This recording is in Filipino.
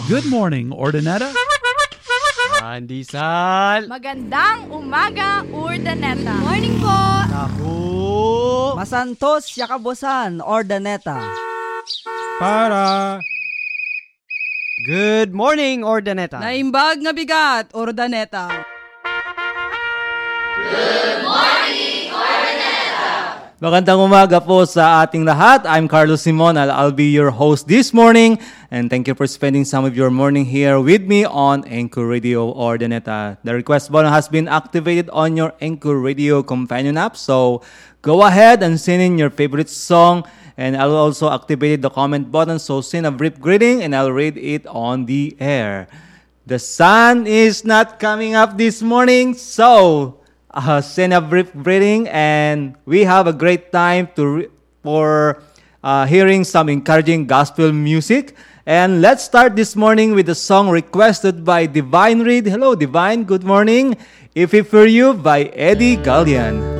Good morning, Ordineta. Pandesal. Magandang umaga, Urdaneta. Morning po. Tahu. Masantos Yakabosan, Ordaneta. Para. Good morning, Ordaneta. Naimbag nga bigat, Ordaneta. Magandang umaga po sa ating lahat. I'm Carlos Simon. I'll be your host this morning. And thank you for spending some of your morning here with me on Anchor Radio Ordaneta. The request button has been activated on your Anchor Radio companion app. So go ahead and send in your favorite song. And I'll also activate the comment button. So send a brief greeting and I'll read it on the air. The sun is not coming up this morning. So send a brief greeting, and we have a great time for hearing some encouraging gospel music. And let's start this morning with a song requested by Divine Reed. Hello, Divine. Good morning. If It For You by Eddie Gallian.